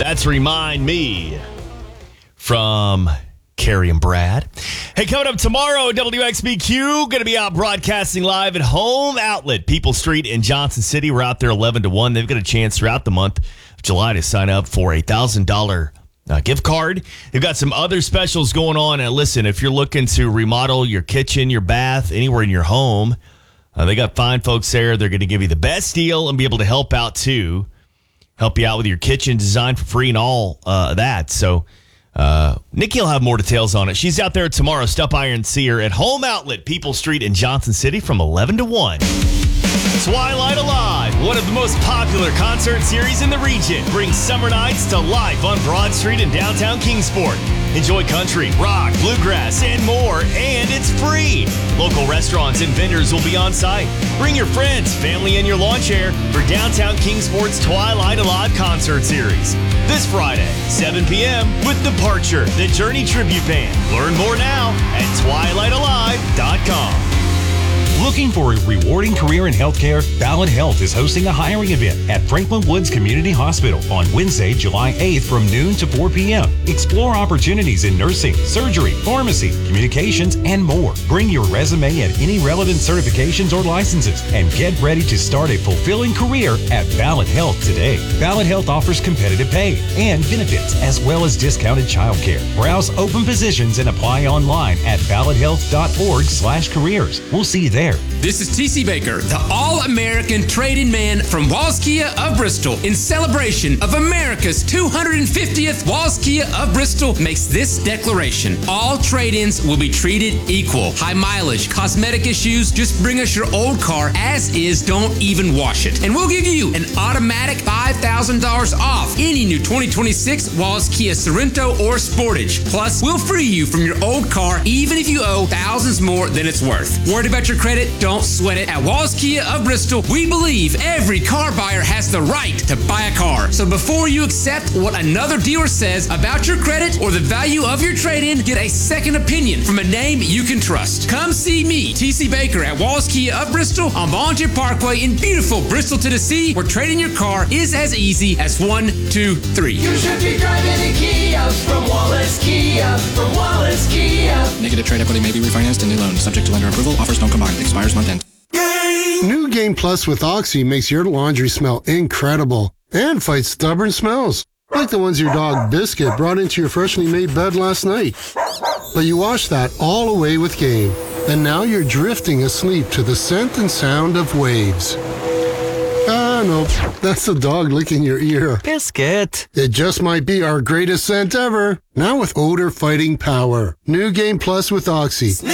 That's Remind Me from Carrie and Brad. Hey, coming up tomorrow, WXBQ going to be out broadcasting live at Home Outlet, People Street in Johnson City. We're out there 11 to 1. They've got a chance throughout the month of July to sign up for a $1,000 gift card. They've got some other specials going on. And listen, if you're looking to remodel your kitchen, your bath, anywhere in your home, they got fine folks there. They're going to give you the best deal and be able to help out too. Help you out with your kitchen design for free and all that. So Nikki will have more details on it. She's out there tomorrow. Stop by and see her at Home Outlet, People Street in Johnson City from 11 to 1. Twilight Alive, one of the most popular concert series in the region, brings summer nights to life on Broad Street in downtown Kingsport. Enjoy country, rock, bluegrass, and more, and it's free. Local restaurants and vendors will be on site. Bring your friends, family, and your lawn chair for downtown Kingsport's Twilight Alive concert series. This Friday, 7 p.m. with Departure, the Journey Tribute Band. Learn more now at twilightalive.com. Looking for a rewarding career in healthcare? Ballad Health is hosting a hiring event at Franklin Woods Community Hospital on Wednesday, July 8th from noon to 4 p.m. Explore opportunities in nursing, surgery, pharmacy, communications, and more. Bring your resume and any relevant certifications or licenses and get ready to start a fulfilling career at Ballad Health today. Ballad Health offers competitive pay and benefits as well as discounted childcare. Browse open positions and apply online at balladhealth.org/careers. We'll see you there. This is TC Baker, the All-American Trade-In Man from Walls Kia of Bristol. In celebration of America's 250th, Walls Kia of Bristol makes this declaration. All trade-ins will be treated equal. High mileage, cosmetic issues, just bring us your old car as is, don't even wash it. And we'll give you an automatic $5,000 off any new 2026 Walls Kia Sorento or Sportage. Plus, we'll free you from your old car even if you owe thousands more than it's worth. Worried about your credit? Don't sweat it. At Walls Kia of Bristol, we believe every car buyer has the right to buy a car. So before you accept what another dealer says about your credit or the value of your trade-in, get a second opinion from a name you can trust. Come see me, TC Baker, at Walls Kia of Bristol on Volunteer Parkway in beautiful Bristol, Tennessee, where trading your car is as easy as 1, 2, 3. You should be driving a Kia from Wallace Kia, from Wallace Kia. Negative trade equity may be refinanced in new loan, subject to lender approval. Offers don't combine. Expires month end. New Game Plus with Oxy makes your laundry smell incredible and fights stubborn smells, like the ones your dog Biscuit brought into your freshly made bed last night. But you wash that all away with Game, and now you're drifting asleep to the scent and sound of waves. No, that's the dog licking your ear. Biscuit. It just might be our greatest scent ever. Now with odor-fighting power. New Game Plus with Oxy.